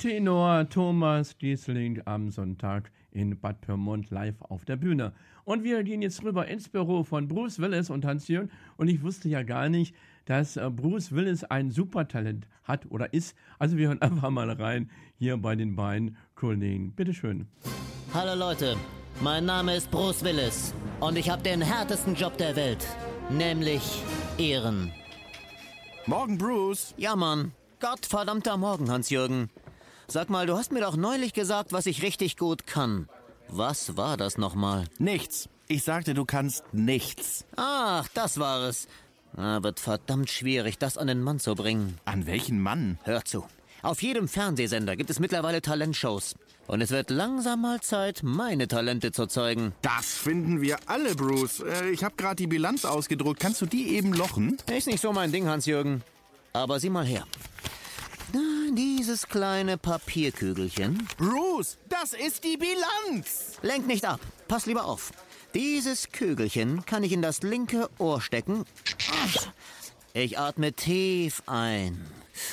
Tenor Thomas Giesling am Sonntag in Bad Pyrmont live auf der Bühne. Und wir gehen jetzt rüber ins Büro von Bruce Willis und Hans-Jürgen. Und ich wusste ja gar nicht, dass Bruce Willis ein Supertalent hat oder ist. Also wir hören einfach mal rein hier bei den beiden Kollegen. Bitteschön. Hallo Leute, mein Name ist Bruce Willis und ich habe den härtesten Job der Welt, nämlich Ehren. Morgen, Bruce. Ja, Mann. Gottverdammter Morgen, Hans-Jürgen. Sag mal, du hast mir doch neulich gesagt, was ich richtig gut kann. Was war das nochmal? Nichts. Ich sagte, du kannst nichts. Ach, das war es. Wird verdammt schwierig, das an den Mann zu bringen. An welchen Mann? Hör zu. Auf jedem Fernsehsender gibt es mittlerweile Talentshows. Und es wird langsam mal Zeit, meine Talente zu zeigen. Das finden wir alle, Bruce. Ich habe gerade die Bilanz ausgedruckt. Kannst du die eben lochen? Ist nicht so mein Ding, Hans-Jürgen. Aber sieh mal her. Dieses kleine Papierkügelchen. Bruce, das ist die Bilanz. Lenk nicht ab. Pass lieber auf. Dieses Kügelchen kann ich in das linke Ohr stecken. Ich atme tief ein.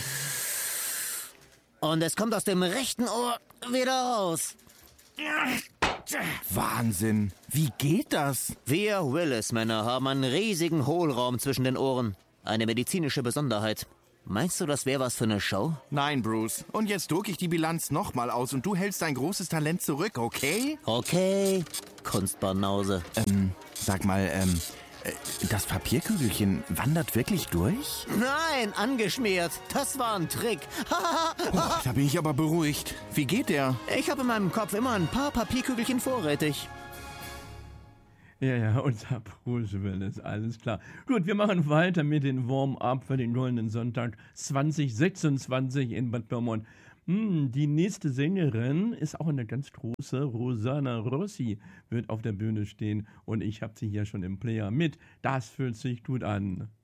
Und es kommt aus dem rechten Ohr wieder raus. Wahnsinn. Wie geht das? Wir Willis-Männer haben einen riesigen Hohlraum zwischen den Ohren. Eine medizinische Besonderheit. Meinst du, das wäre was für eine Show? Nein, Bruce. Und jetzt drucke ich die Bilanz nochmal aus und du hältst dein großes Talent zurück, okay? Okay, Kunstbanause. Sag mal, das Papierkügelchen wandert wirklich durch? Nein, angeschmiert. Das war ein Trick. Da bin ich aber beruhigt. Wie geht der? Ich habe in meinem Kopf immer ein paar Papierkügelchen vorrätig. Ja, unser Bruce Willis, alles klar. Gut, wir machen weiter mit den Warm-up für den Goldenen Sonntag 2026 in Bad Pyrmont. Die nächste Sängerin ist auch eine ganz große. Rosanna Rossi wird auf der Bühne stehen und ich habe sie hier schon im Player mit. Das fühlt sich gut an.